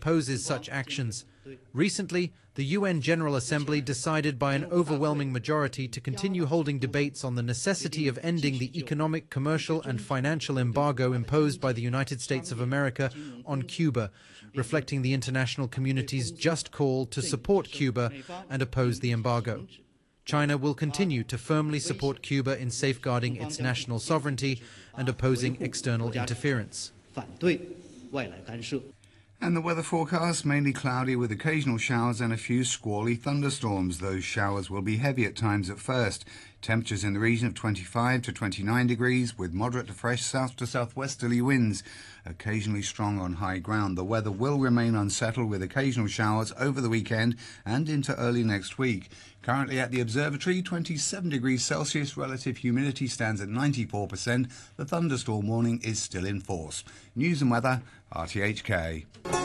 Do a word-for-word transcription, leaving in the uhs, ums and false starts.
opposes such actions. Recently, the U N General Assembly decided by an overwhelming majority to continue holding debates on the necessity of ending the economic, commercial and financial embargo imposed by the United States of America on Cuba, reflecting the international community's just call to support Cuba and oppose the embargo. China will continue to firmly support Cuba in safeguarding its national sovereignty and opposing external interference. And the weather forecast, mainly cloudy with occasional showers and a few squally thunderstorms. Those showers will be heavy at times at first. Temperatures in the region of twenty-five to twenty-nine degrees with moderate to fresh south to southwesterly winds, occasionally strong on high ground. The weather will remain unsettled with occasional showers over the weekend and into early next week. Currently at the observatory, twenty-seven degrees Celsius, relative humidity stands at ninety-four percent. The thunderstorm warning is still in force. News and weather, R T H K.